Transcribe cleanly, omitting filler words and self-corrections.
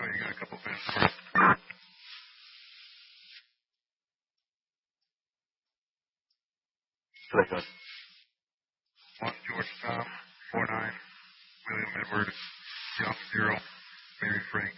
you got a couple minutes for it. Very good. 1 George Tom, 49, William Edward, Jump 0, Mary Frank.